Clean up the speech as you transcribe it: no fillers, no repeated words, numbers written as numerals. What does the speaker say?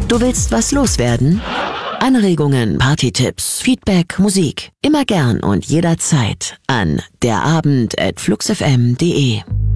Du willst was loswerden? Anregungen, Partytipps, Feedback, Musik. Immer gern und jederzeit an derabend@fluxfm.de.